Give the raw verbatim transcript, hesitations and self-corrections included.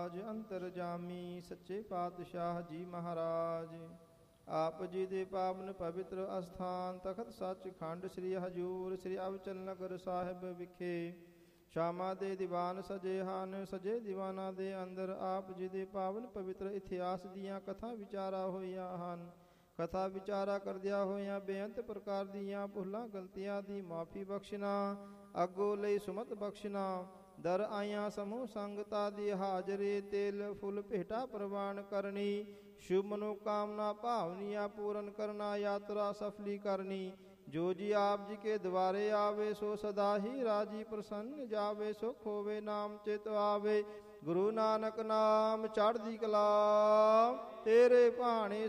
ਰਾਜ ਅੰਤਰਜਾਮੀ ਸੱਚੇ ਪਾਤਸ਼ਾਹ ਜੀ ਮਹਾਰਾਜ। ਆਪ ਜੀ ਦੇ ਪਾਵਨ ਪਵਿੱਤਰ ਅਸਥਾਨ ਤਖਤ ਸੱਚਖੰਡ ਸ੍ਰੀ ਹਜੂਰ ਸ੍ਰੀ ਅਬਚਲ ਨਗਰ ਸਾਹਿਬ ਵਿਖੇ ਸ਼ਾਮਾਂ ਦੇ ਦੀਵਾਨ ਸਜੇ ਹਨ। ਸਜੇ ਦੀਵਾਨਾਂ ਦੇ ਅੰਦਰ ਆਪ ਜੀ ਦੇ ਪਾਵਨ ਪਵਿੱਤਰ ਇਤਿਹਾਸ ਦੀਆਂ ਕਥਾ ਵਿਚਾਰਾਂ ਹੋਈਆਂ ਹਨ। ਕਥਾ ਵਿਚਾਰਾ ਕਰਦਿਆਂ ਹੋਇਆਂ ਬੇਅੰਤ ਪ੍ਰਕਾਰ ਦੀਆਂ ਭੁੱਲਾਂ ਗਲਤੀਆਂ ਦੀ ਮਾਫੀ ਬਖਸ਼ਣਾ, ਅੱਗੋਂ ਲਈ ਸੁਮਤ ਬਖਸ਼ਣਾ, ਦਰ ਆਇਆਂ ਸਮੂਹ ਸੰਗਤਾਂ ਦੀ ਹਾਜ਼ਰੀ ਤੇਲ ਫੁੱਲ ਭੇਟਾ ਪ੍ਰਵਾਨ ਕਰਨੀ, ਸ਼ੁਭ ਮਨੋਕਾਮਨਾ ਭਾਵਨੀਆਂ ਪੂਰਨ ਕਰਨਾ, ਯਾਤਰਾ ਸਫਲੀ ਕਰਨੀ। ਜੋ ਜੀ ਆਪ ਜੀ ਕੇ ਦੁਆਰੇ ਆਵੇ ਸੋ ਸਦਾ ਹੀ ਰਾਜੀ ਪ੍ਰਸੰਨ ਜਾਵੇ, ਸੁਖ ਹੋਵੇ ਨਾਮ ਚਿਤ ਆਵੇ। ਗੁਰੂ ਨਾਨਕ ਨਾਮ ਚੜ੍ਹਦੀ ਕਲਾ ਤੇਰੇ ਭਾਣੇ